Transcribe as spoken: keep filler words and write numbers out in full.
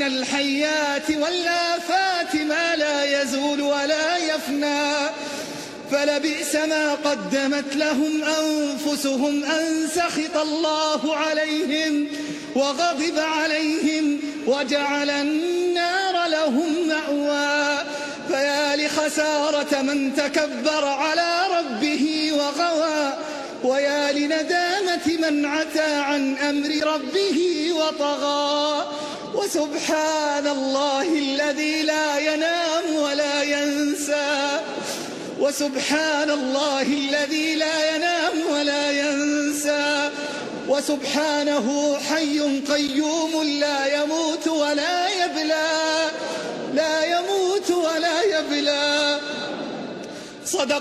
من الحيات والآفات ما لا يزول ولا يفنى، فلبئس ما قدمت لهم أنفسهم أن سخط الله عليهم وغضب عليهم وجعل النار لهم مأوى. فيا لخسارة من تكبر على ربه وغوى، ويا لندامة من عتى عن أمر ربه وطغى. وسبحان الله الذي لا ينام ولا ينسى، وسبحان الله الذي لا ينام ولا ينسى، وسبحانه حي قيوم لا يموت ولا يبلى، لا يموت ولا يبلى. صدق